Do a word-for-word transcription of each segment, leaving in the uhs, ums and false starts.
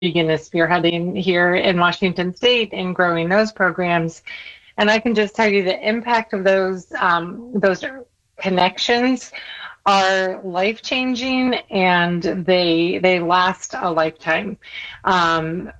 Regan is spearheading here in Washington State in growing those programs. And I can just tell you the impact of those um, those connections are life changing, and they they last a lifetime. Um,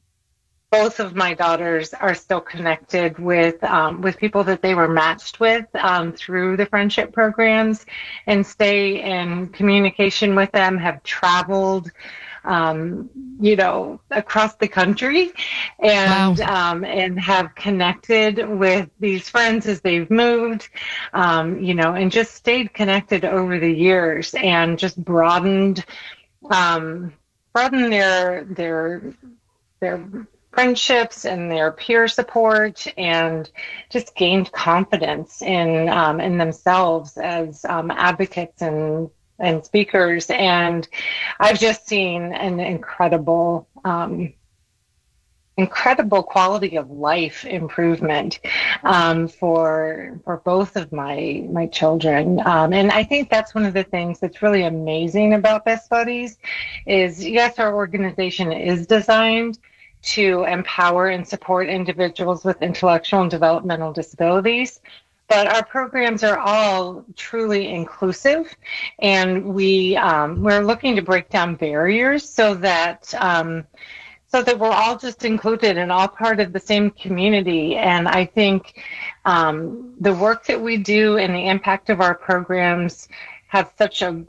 both of my daughters are still connected with um, with people that they were matched with um, through the friendship programs, and stay in communication with them. Have traveled, um, you know, across the country, and Wow. um, and have connected with these friends as they've moved, um, you know, and just stayed connected over the years, and just broadened um, broadened their their their friendships and their peer support, and just gained confidence in um, in themselves as um, advocates and and speakers. And I've just seen an incredible um, incredible quality of life improvement um, for for both of my my children. Um, and I think that's one of the things that's really amazing about Best Buddies is, yes, our organization is designed to empower and support individuals with intellectual and developmental disabilities. But our programs are all truly inclusive, and we um, we're looking to break down barriers so that um, so that we're all just included and all part of the same community. And I think um, the work that we do and the impact of our programs have such a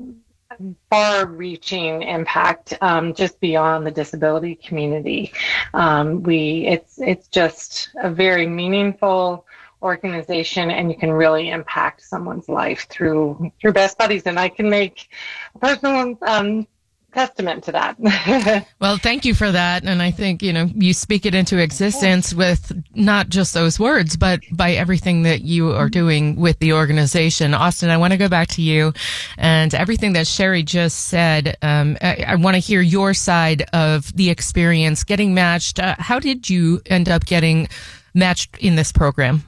far-reaching impact, um, just beyond the disability community. Um, we it's it's just a very meaningful organization, and you can really impact someone's life through through Best Buddies. And I can make a personal um, testament to that. Well, thank you for that. And I think, you know, you speak it into existence with not just those words, but by everything that you are doing with the organization. Austin, I want to go back to you and everything that Sherry just said. Um, I, I want to hear your side of the experience getting matched. Uh, how did you end up getting matched in this program?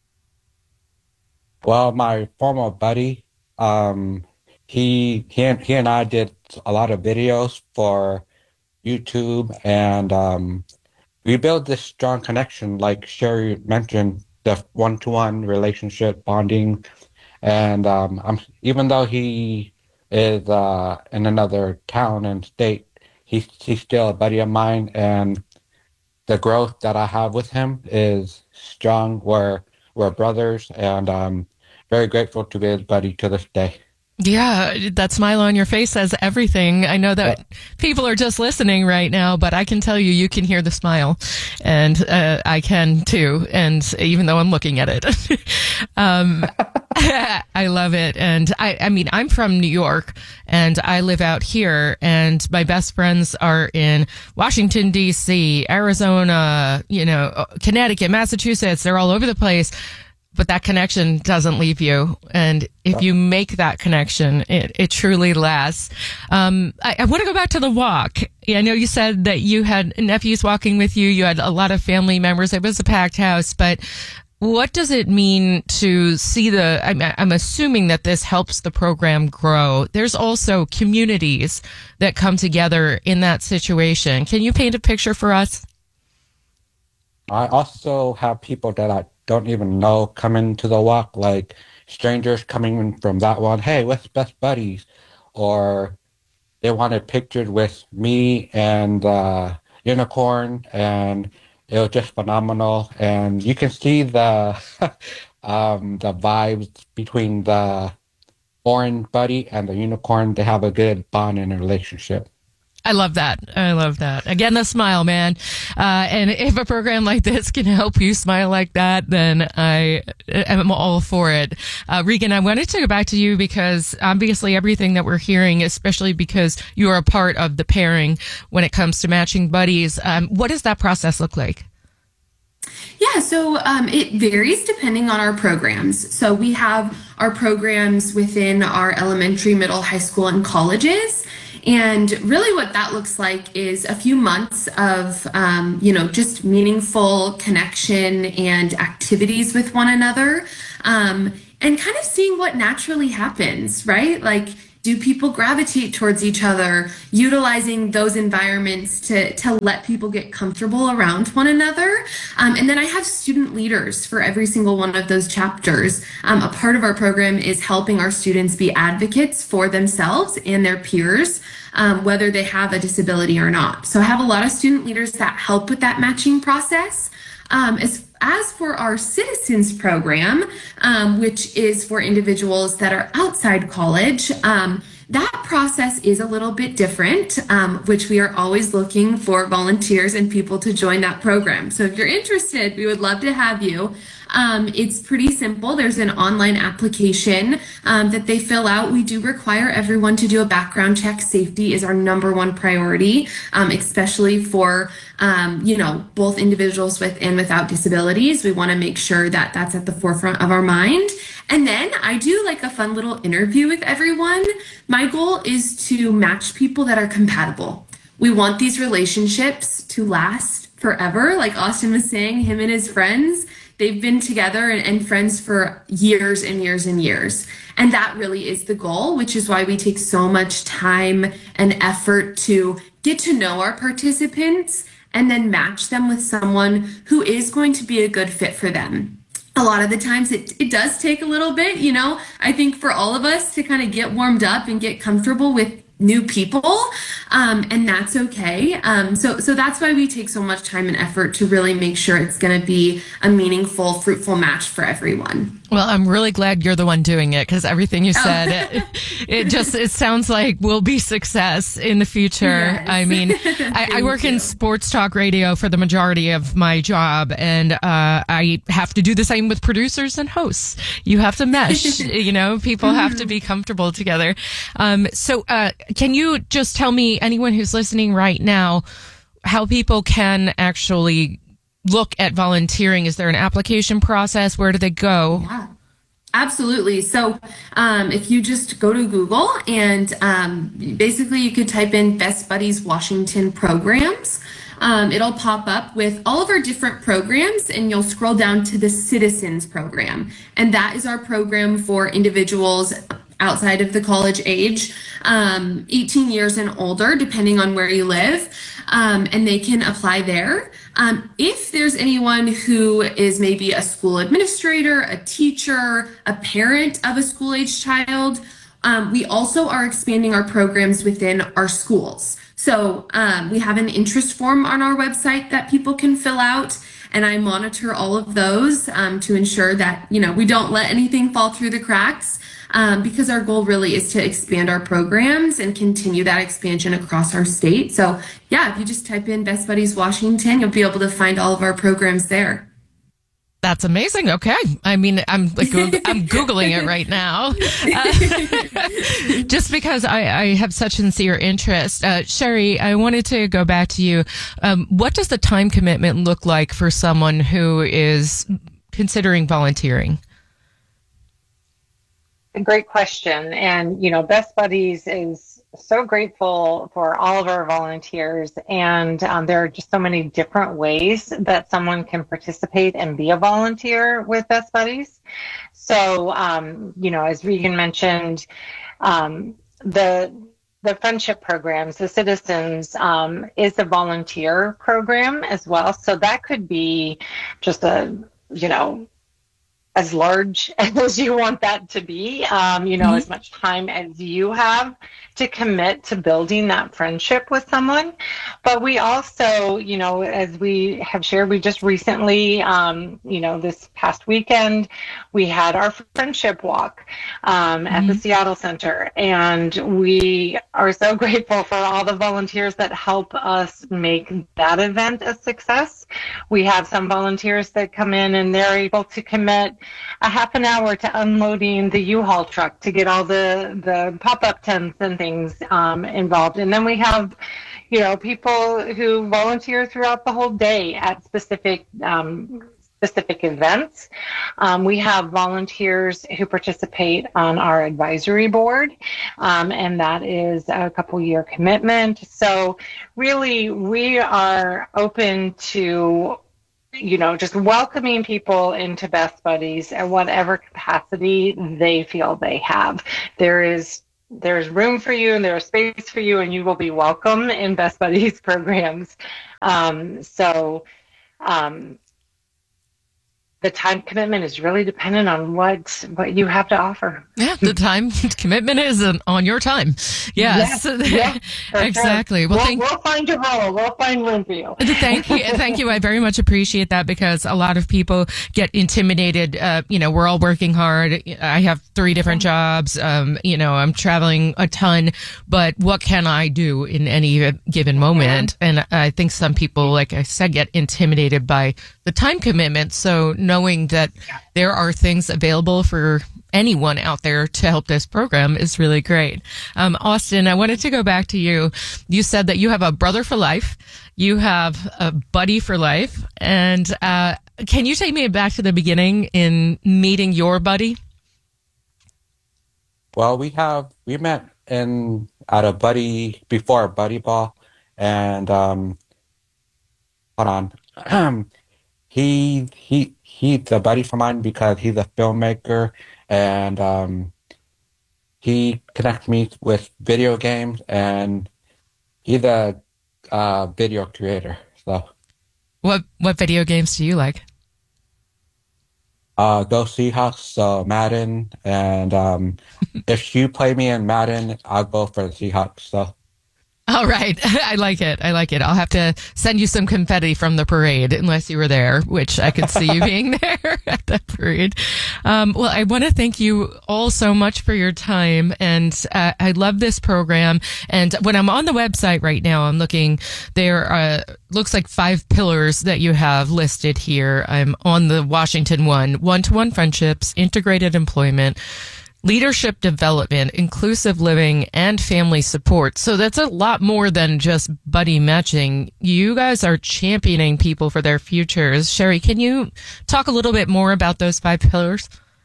Well, my former buddy, um, he he and, he and I did a lot of videos for YouTube, and um, we built this strong connection, like Sherry mentioned, the one-to-one relationship bonding. And um, I'm even though he is uh, in another town and state, he's he's still a buddy of mine, and the growth that I have with him is strong. We're we're brothers, and I'm very grateful to be his buddy to this day. Yeah, that smile on your face says everything. I know Uh, that people are just listening right now, but I can tell you, you can hear the smile, and uh, I can too. And even though I'm looking at it, um, I love it. And I, I mean, I'm from New York, and I live out here, and my best friends are in Washington, D C, Arizona, you know, Connecticut, Massachusetts. They're all over the place. But that connection doesn't leave you. And if you make that connection, it, it truly lasts. Um, I, I want to go back to the walk. I know you said that you had nephews walking with you. You had a lot of family members. It was a packed house. But what does it mean to see the, I'm, I'm assuming that this helps the program grow. There's also communities that come together in that situation. Can you paint a picture for us? I also have people that I don't even know coming to the walk, like strangers coming in from that one. Hey, what's Best Buddies? Or they wanted pictured with me and uh, Unicorn, and it was just phenomenal. And you can see the um, the vibes between the orange buddy and the unicorn. They have a good bond in a relationship. I love that. I love that. Again, the smile, man. Uh, and if a program like this can help you smile like that, then I am all for it. Uh, Regan, I wanted to go back to you because obviously everything that we're hearing, especially because you are a part of the pairing when it comes to matching buddies, um, what does that process look like? Yeah, so um, it varies depending on our programs. So we have our programs within our elementary, middle, high school, and colleges. And really what that looks like is a few months of, um, you know, just meaningful connection and activities with one another, um, and kind of seeing what naturally happens, right? Like Do people gravitate towards each other, utilizing those environments to, to let people get comfortable around one another? Um, and then I have student leaders for every single one of those chapters. Um, a part of our program is helping our students be advocates for themselves and their peers, um, whether they have a disability or not. So I have a lot of student leaders that help with that matching process. Um, as As for our Citizens program, um, which is for individuals that are outside college, um, that process is a little bit different, um, which we are always looking for volunteers and people to join that program. So if you're interested, we would love to have you. Um, it's pretty simple. There's an online application um, that they fill out. We do require everyone to do a background check. Safety is our number one priority, um, especially for, um, you know, both individuals with and without disabilities. We want to make sure that that's at the forefront of our mind. And then I do like a fun little interview with everyone. My goal is to match people that are compatible. We want these relationships to last forever. Like Austin was saying, him and his friends, they've been together and, and friends for years and years and years. And that really is the goal, which is why we take so much time and effort to get to know our participants and then match them with someone who is going to be a good fit for them. A lot of the times it, it does take a little bit, you know, I think for all of us to kind of get warmed up and get comfortable with new people, um, and that's okay. Um, so, so that's why we take so much time and effort to really make sure it's going to be a meaningful, fruitful match for everyone. Well, I'm really glad you're the one doing it because everything you said, oh. it, it just, it sounds like will be success in the future. Yes. I mean, I, I work you. in sports talk radio for the majority of my job, and uh, I have to do the same with producers and hosts. You have to mesh, you know, people mm-hmm. have to be comfortable together. Um, so uh, can you just tell me, anyone who's listening right now, how people can actually look at volunteering? Is there an application process? Where do they go? Yeah, absolutely. So um, if you just go to Google and um, basically you could type in Best Buddies Washington programs, um, it'll pop up with all of our different programs, and you'll scroll down to the Citizens program. And that is our program for individuals outside of the college age, um, eighteen years and older, depending on where you live, um, and they can apply there. Um, if there's anyone who is maybe a school administrator, a teacher, a parent of a school-age child, um, we also are expanding our programs within our schools. So um, we have an interest form on our website that people can fill out, and I monitor all of those um, to ensure that, you know, we don't let anything fall through the cracks. Um, because our goal really is to expand our programs and continue that expansion across our state. So yeah, if you just type in Best Buddies Washington, you'll be able to find all of our programs there. That's amazing. Okay. I mean, I'm like, I'm Googling it right now. Uh, just because I, I have such sincere interest. Uh, Sherry, I wanted to go back to you. Um, what does the time commitment look like for someone who is considering volunteering? A great question. And, you know, Best Buddies is so grateful for all of our volunteers. And um, there are just so many different ways that someone can participate and be a volunteer with Best Buddies. So, um, you know, as Regan mentioned, um, the the friendship programs, the Citizens, um, is a volunteer program as well. So that could be just a, you know, as large as you want that to be, um, you know, mm-hmm. as much time as you have to commit to building that friendship with someone. But we also, you know, as we have shared, we just recently, um, you know, this past weekend, we had our friendship walk um, mm-hmm. at the Seattle Center. And we are so grateful for all the volunteers that help us make that event a success. We have some volunteers that come in and they're able to commit a half an hour to unloading the U-Haul truck to get all the, the pop-up tents and things um, involved. And then we have, you know, people who volunteer throughout the whole day at specific um, specific events. Um, we have volunteers who participate on our advisory board, um, and that is a couple year commitment. So really, we are open to, you know, just welcoming people into Best Buddies at whatever capacity they feel they have. There is there's room for you and there's space for you, and you will be welcome in Best Buddies programs. Um, so um, the time commitment is really dependent on what what you have to offer. Yeah, the time commitment is on your time. Yes, yes yeah, exactly. Sure. Well, we'll, thank, we'll find a role. We'll find room for you. Thank you, thank you. I very much appreciate that, because a lot of people get intimidated. Uh, you know, we're all working hard. I have three different jobs. Um, you know, I'm traveling a ton, but what can I do in any given moment? And I think some people, like I said, get intimidated by the time commitment. So knowing that there are things available for anyone out there to help this program is really great. Um, Austin, I wanted to go back to you. You said that you have a brother for life, you have a buddy for life, and uh, can you take me back to the beginning in meeting your buddy? Well, we have we met in at a buddy before a buddy ball, and um, hold on. He he he's a buddy of mine because he's a filmmaker, and um, he connects me with video games, and he's a uh, video creator. So, What what video games do you like? uh, go Seahawks, so Madden, and um, if you play me in Madden, I'll go for the Seahawks. So. All right. I like it. I like it. I'll have to send you some confetti from the parade, unless you were there, which I could see you being there at that parade. Um, well, I want to thank you all so much for your time. And uh, I love this program. And when I'm on the website right now, I'm looking, there uh, looks like five pillars that you have listed here. I'm on the Washington one: one-to-one friendships, integrated employment, leadership development, inclusive living, and family support. So that's a lot more than just buddy matching. You guys are championing people for their futures. Sherry, can you talk a little bit more about those five pillars?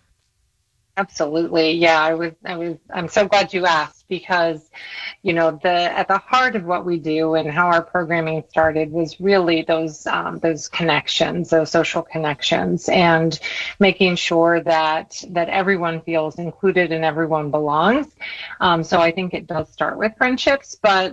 Absolutely. Yeah, I was, I was, I'm so glad you asked, because, you know, the, at the heart of what we do and how our programming started was really those, um, those connections, those social connections, and making sure that, that everyone feels included and everyone belongs. Um, so I think it does start with friendships, but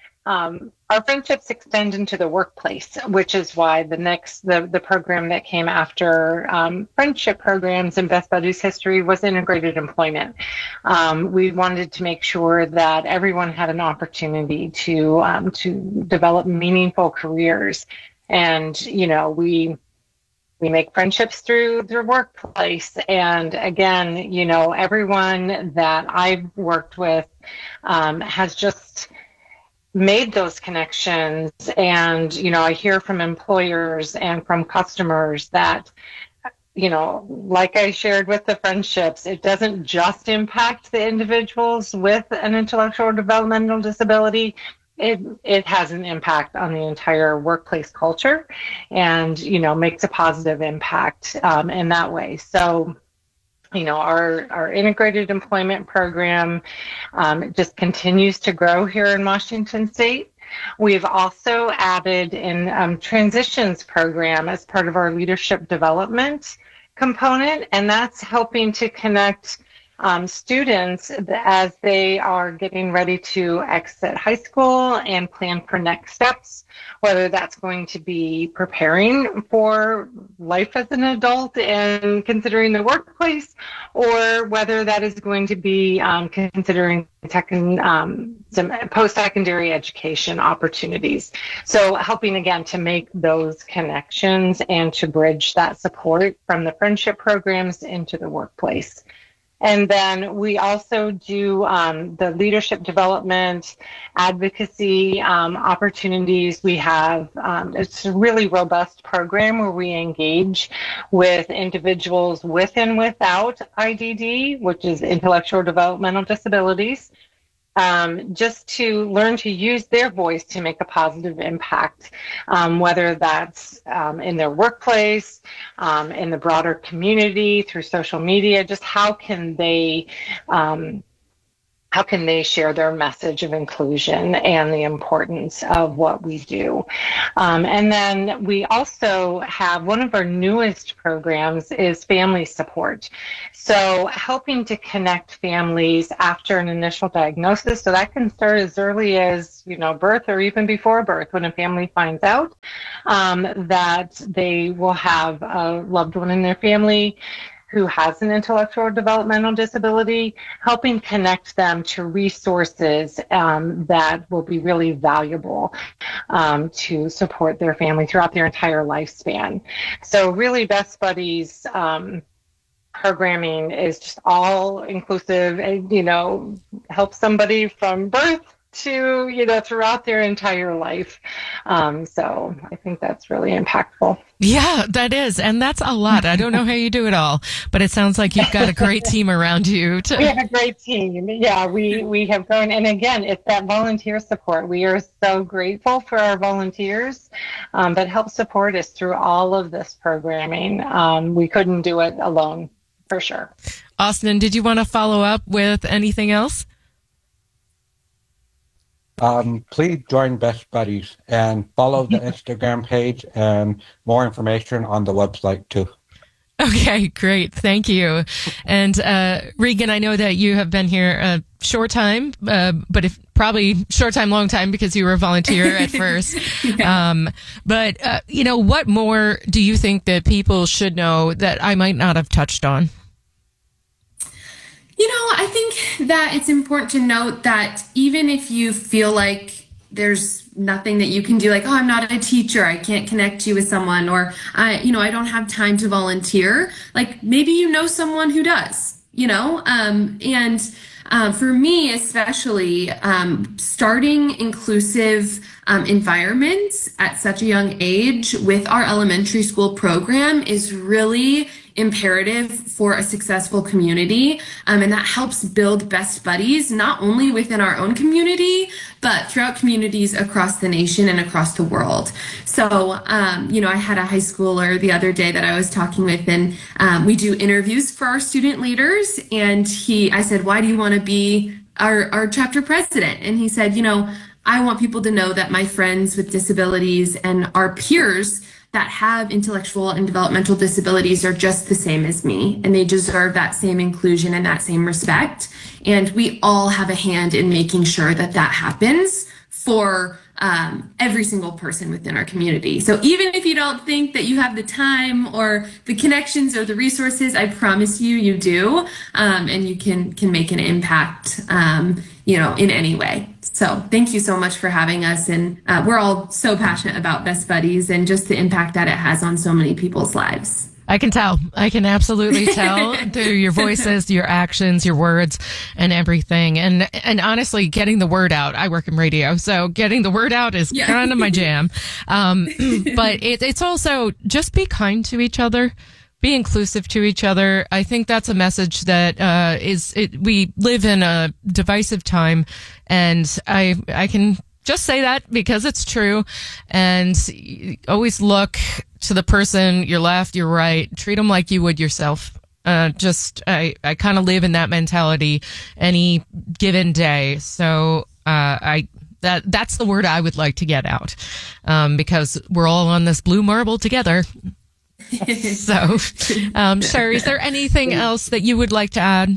Um, our friendships extend into the workplace, which is why the next, the, the program that came after um, friendship programs in Best Buddies history was integrated employment. Um, we wanted to make sure that everyone had an opportunity to um, to develop meaningful careers, and you know we. We make friendships through the workplace. And again, you know, everyone that I've worked with um, has just made those connections. And, you know, I hear from employers and from customers that, you know, like I shared with the friendships, it doesn't just impact the individuals with an intellectual or developmental disability. It it has an impact on the entire workplace culture, and, you know, makes a positive impact um, in that way. So, you know, our, our integrated employment program um, just continues to grow here in Washington State. We've also added an um, transitions program as part of our leadership development component, and that's helping to connect um, students as they are getting ready to exit high school and plan for next steps, whether that's going to be preparing for life as an adult and considering the workplace, or whether that is going to be um, considering tech and, um, some post-secondary education opportunities. So helping, again, to make those connections and to bridge that support from the friendship programs into the workplace. And then we also do um, the leadership development, advocacy um, opportunities. We have, um, it's a really robust program where we engage with individuals with and without I D D, which is intellectual or developmental disabilities, um, just to learn to use their voice to make a positive impact, um, whether that's um, in their workplace, um, in the broader community, through social media. Just how can they um, how can they share their message of inclusion and the importance of what we do? Um, and then we also have one of our newest programs is family support. So helping to connect families after an initial diagnosis. So that can start as early as, you know, birth or even before birth when a family finds out um, that they will have a loved one in their family who has an intellectual or developmental disability, helping connect them to resources um, that will be really valuable um, to support their family throughout their entire lifespan. So really Best Buddies um, programming is just all inclusive and, you know, help somebody from birth to, you know, throughout their entire life. Um, so I think that's really impactful. Yeah, that is. And that's a lot. I don't know how you do it all, but it sounds like you've got a great team around you. To... We have a great team. Yeah, we, we have grown. And again, it's that volunteer support. We are so grateful for our volunteers um, that help support us through all of this programming. Um, we couldn't do it alone, for sure. Austin, did you want to follow up with anything else? Um, please join Best Buddies and follow the Instagram page and more information on the website too. Okay, great. Thank you. And uh, Regan, I know that you have been here a short time, uh, but if probably short time, long time because you were a volunteer at first. yeah. um, but, uh, you know, what more do you think that people should know that I might not have touched on? You know, I think that it's important to note that even if you feel like there's nothing that you can do, like, oh, I'm not a teacher, I can't connect you with someone, or I, you know, I don't have time to volunteer, like maybe you know someone who does, you know, um, and uh, for me, especially um, starting inclusive um, environments at such a young age with our elementary school program is really imperative for a successful community. Um, and that helps build Best Buddies, not only within our own community, but throughout communities across the nation and across the world. So, um, you know, I had a high schooler the other day that I was talking with, and um, we do interviews for our student leaders. And he, I said, why do you want to be our, our chapter president? And he said, you know, I want people to know that my friends with disabilities and our peers that have intellectual and developmental disabilities are just the same as me, and they deserve that same inclusion and that same respect. And we all have a hand in making sure that that happens for um, every single person within our community. So even if you don't think that you have the time or the connections or the resources, I promise you, you do, um, and you can can make an impact, um, you know, in any way. So thank you so much for having us. And uh, we're all so passionate about Best Buddies and just the impact that it has on so many people's lives. I can tell. I can absolutely tell through your voices, your actions, your words, and everything. And and honestly, getting the word out. I work in radio, so getting the word out is yeah. kind of my jam. Um, but it, it's also just be kind to each other. Be inclusive to each other. I think that's a message that uh, is. It, we live in a divisive time, and I I can just say that because it's true. And always look to the person your left, your right. Treat them like you would yourself. Uh, just I I kind of live in that mentality any given day. So uh, I. That that's the word I would like to get out, um, because we're all on this blue marble together. So, um, Sherry, is there anything else that you would like to add?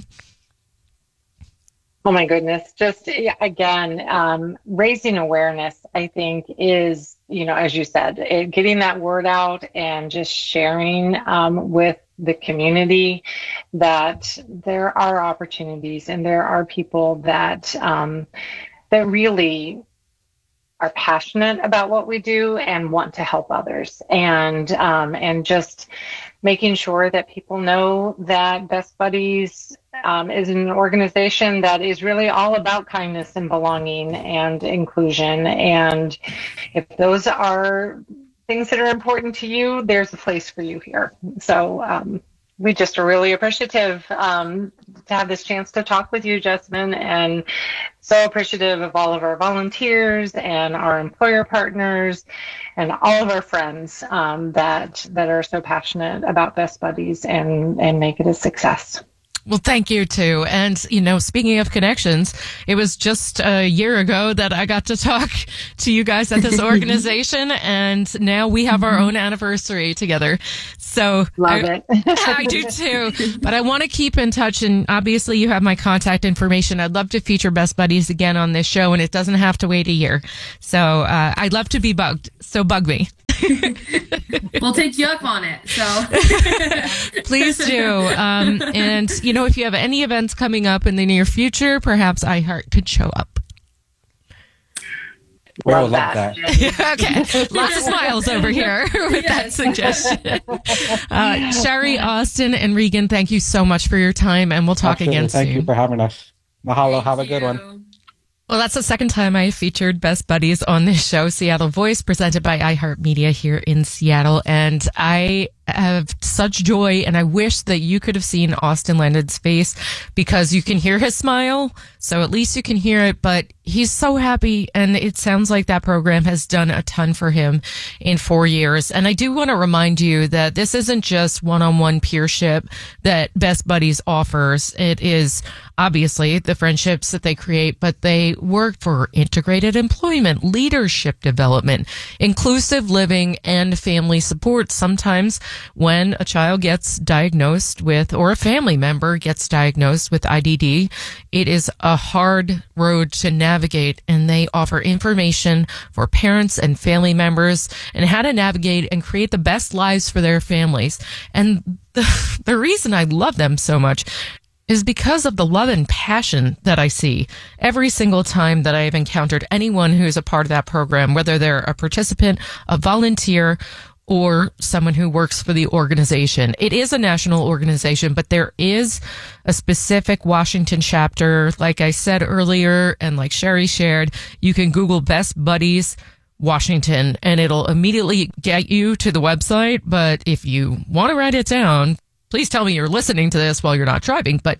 Oh my goodness. Just again, um, raising awareness, I think is, you know, as you said, it, getting that word out and just sharing um, with the community that there are opportunities and there are people that, um, that really are passionate about what we do and want to help others, and um, and just making sure that people know that Best Buddies um, is an organization that is really all about kindness and belonging and inclusion. And if those are things that are important to you, there's a place for you here. So um, we just are really appreciative um, to have this chance to talk with you, Jasmine, and so appreciative of all of our volunteers and our employer partners and all of our friends um, that that are so passionate about Best Buddies and, and make it a success. Well, thank you too. And, you know, speaking of connections, it was just a year ago that I got to talk to you guys at this organization, and now we have our own anniversary together. So love I, it. I do too. But I want to keep in touch, and obviously you have my contact information. I'd love to feature Best Buddies again on this show, and it doesn't have to wait a year. So uh, I'd love to be bugged. So bug me. We'll take you up on it. So please do. Um, and, you know, if you have any events coming up in the near future, perhaps iHeart could show up. We Love would love that. that. Okay. Lots of smiles over here with that suggestion. Uh, Sherry, Austin, and Regan, thank you so much for your time, and we'll talk Absolutely. again Thank soon. you for having us. Mahalo. Thank Have a good you. one. Well, that's the second time I featured Best Buddies on this show, Seattle Voice, presented by iHeartMedia here in Seattle. And I have such joy, and I wish that you could have seen Austin Landon's face, because you can hear his smile. So at least you can hear it, but he's so happy. And it sounds like that program has done a ton for him in four years. And I do want to remind you that this isn't just one-on-one peership that Best Buddies offers. It is obviously the friendships that they create, but they work for integrated employment, leadership development, inclusive living, and family support. Sometimes when a child gets diagnosed with, or a family member gets diagnosed with I D D, it is a hard road to navigate, and they offer information for parents and family members and how to navigate and create the best lives for their families. And the, the reason I love them so much is because of the love and passion that I see every single time that I have encountered anyone who's a part of that program, whether they're a participant, a volunteer, or someone who works for the organization. It is a national organization, but there is a specific Washington chapter. Like I said earlier, and like Sherry shared, you can Google Best Buddies Washington, and it'll immediately get you to the website. But if you want to write it down, please tell me you're listening to this while you're not driving, but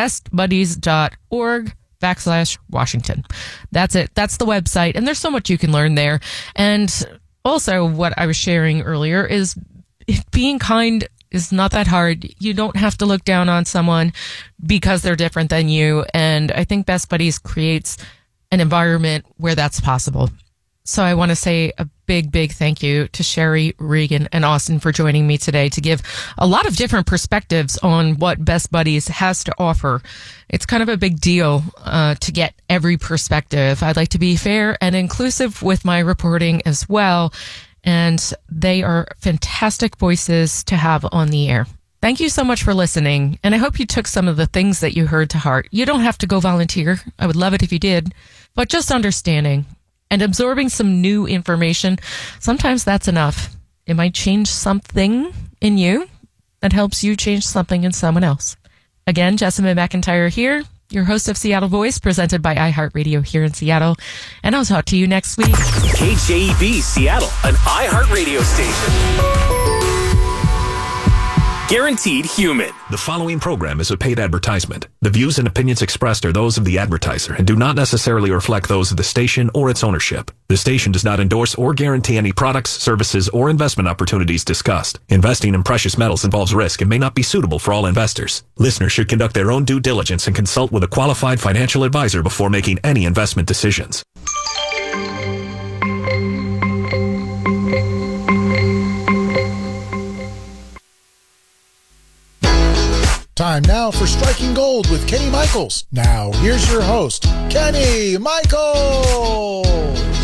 bestbuddies.org backslash Washington. That's it. That's the website. And there's so much you can learn there. And also, what I was sharing earlier is being kind is not that hard. You don't have to look down on someone because they're different than you. And I think Best Buddies creates an environment where that's possible. So I want to say a big, big thank you to Sherry, Regan, and Austin for joining me today to give a lot of different perspectives on what Best Buddies has to offer. It's kind of a big deal uh, to get every perspective. I'd like to be fair and inclusive with my reporting as well. And they are fantastic voices to have on the air. Thank you so much for listening. And I hope you took some of the things that you heard to heart. You don't have to go volunteer. I would love it if you did. But just understanding and absorbing some new information, sometimes that's enough. It might change something in you that helps you change something in someone else. Again, Jessamine McIntyre here, your host of Seattle Voice, presented by iHeartRadio here in Seattle. And I'll talk to you next week. K J E B Seattle, an iHeartRadio station. Guaranteed human. The following program is a paid advertisement. The views and opinions expressed are those of the advertiser and do not necessarily reflect those of the station or its ownership. The station does not endorse or guarantee any products, services, or investment opportunities discussed. Investing in precious metals involves risk and may not be suitable for all investors. Listeners should conduct their own due diligence and consult with a qualified financial advisor before making any investment decisions. Time now for Striking Gold with Kenny Michaels. Now, here's your host, Kenny Michaels.